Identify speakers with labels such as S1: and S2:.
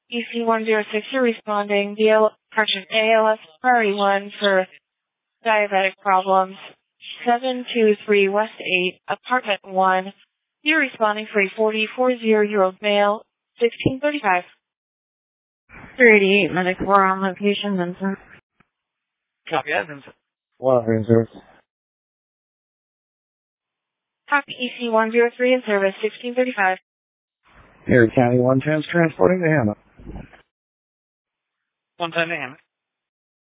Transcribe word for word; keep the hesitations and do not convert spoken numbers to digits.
S1: E C one zero six, you're responding. D L, correction, A L S priority one for diabetic problems. seven two three West eight, apartment one. You're responding for a forty-four-year-old male, sixteen thirty-five.
S2: three eighty-eight, Medic four on location, Vincent.
S3: Copy that, Vincent.
S4: Well, Vincent.
S1: Copy E C one zero three in service, sixteen thirty-five.
S4: Here, County one ten is transporting to Hammond.
S3: One ten to Hammond.